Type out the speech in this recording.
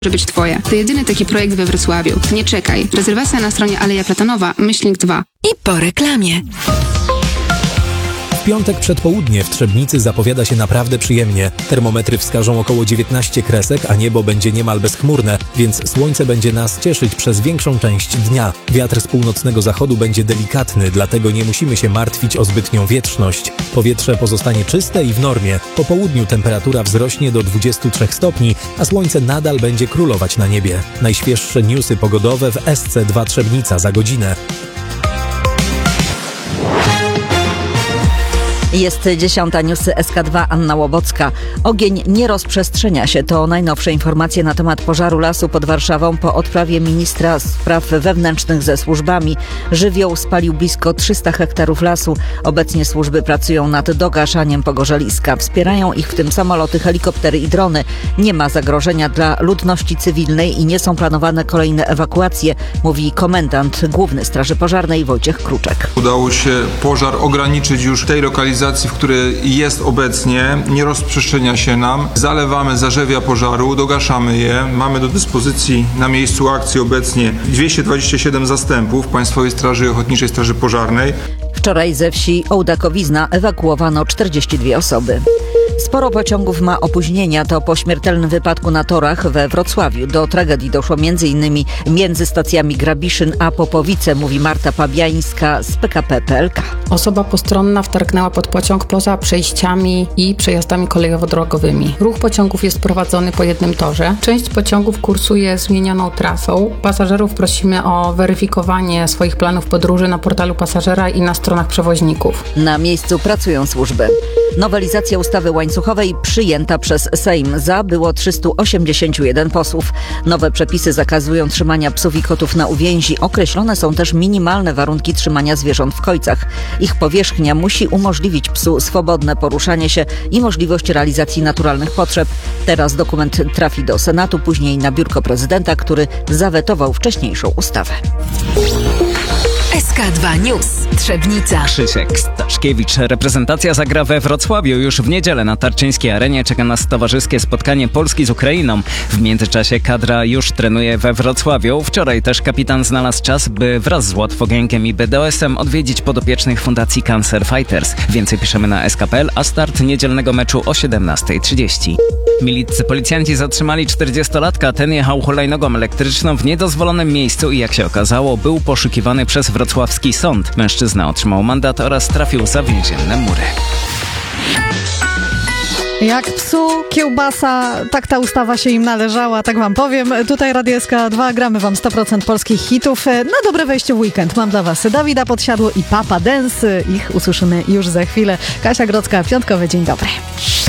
może być twoje. To jedyny taki projekt we Wrocławiu. Nie czekaj. Rezerwacja na stronie Aleja Platonowa, /2. I po reklamie. W piątek przed południe w Trzebnicy zapowiada się naprawdę przyjemnie. Termometry wskażą około 19 kresek, a niebo będzie niemal bezchmurne, więc słońce będzie nas cieszyć przez większą część dnia. Wiatr z północnego zachodu będzie delikatny, dlatego nie musimy się martwić o zbytnią wietrzność. Powietrze pozostanie czyste i w normie. Po południu temperatura wzrośnie do 23 stopni, a słońce nadal będzie królować na niebie. Najświeższe newsy pogodowe w SC2 Trzebnica za godzinę. Jest 10. Newsy SK2, Anna Łobocka. Ogień nie rozprzestrzenia się. To najnowsze informacje na temat pożaru lasu pod Warszawą po odprawie ministra spraw wewnętrznych ze służbami. Żywioł spalił blisko 300 hektarów lasu. Obecnie służby pracują nad dogaszaniem pogorzeliska. Wspierają ich w tym samoloty, helikoptery i drony. Nie ma zagrożenia dla ludności cywilnej i nie są planowane kolejne ewakuacje, mówi komendant Główny Straży Pożarnej Wojciech Kruczek. Udało się pożar ograniczyć już w tej lokalizacji, w której jest obecnie, nie rozprzestrzenia się nam. Zalewamy zarzewia pożaru, dogaszamy je. Mamy do dyspozycji na miejscu akcji obecnie 227 zastępów Państwowej Straży Ochotniczej Straży Pożarnej. Wczoraj ze wsi Ołdakowizna ewakuowano 42 osoby. Sporo pociągów ma opóźnienia. To po śmiertelnym wypadku na torach we Wrocławiu. Do tragedii doszło m.in. między stacjami Grabiszyn a Popowice, mówi Marta Pabiańska z PKP PLK. Osoba postronna wtargnęła pod pociąg poza przejściami i przejazdami kolejowo-drogowymi. Ruch pociągów jest prowadzony po jednym torze. Część pociągów kursuje zmienioną trasą. Pasażerów prosimy o weryfikowanie swoich planów podróży na portalu pasażera i na stronach przewoźników. Na miejscu pracują służby. Nowelizacja ustawy łańcuchowej przyjęta przez Sejm. Za było 381 posłów. Nowe przepisy zakazują trzymania psów i kotów na uwięzi. Określone są też minimalne warunki trzymania zwierząt w kojcach. Ich powierzchnia musi umożliwić psu swobodne poruszanie się i możliwość realizacji naturalnych potrzeb. Teraz dokument trafi do Senatu, później na biurko prezydenta, który zawetował wcześniejszą ustawę. SK2 News. Trzebnica. Krzysiek Staszkiewicz. Reprezentacja zagra we Wrocławiu. Już w niedzielę na Tarczyńskiej Arenie czeka nas towarzyskie spotkanie Polski z Ukrainą. W międzyczasie kadra już trenuje we Wrocławiu. Wczoraj też kapitan znalazł czas, by wraz z Łotwogiękiem i BDOS-em odwiedzić podopiecznych Fundacji Cancer Fighters. Więcej piszemy na SK.pl, a start niedzielnego meczu o 17:30. Militcy policjanci zatrzymali 40-latka. Ten jechał hulajnogą elektryczną w niedozwolonym miejscu i jak się okazało, był poszukiwany przez wrocławski sąd. Mężczyzna otrzymał mandat oraz trafił za więzienne mury. Jak psu kiełbasa, tak ta ustawa się im należała, tak wam powiem. Tutaj Radio SK2, gramy wam 100% polskich hitów. Na dobre wejście w weekend mam dla was Dawida Podsiadło i Papa Dance. Ich usłyszymy już za chwilę. Kasia Grodzka, piątkowy dzień dobry.